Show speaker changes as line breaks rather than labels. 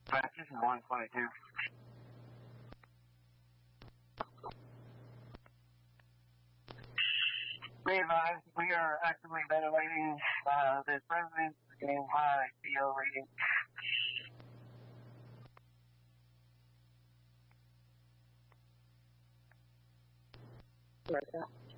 This is 122. Be advised, we are actively ventilating this residence, getting high CO reading.
Right.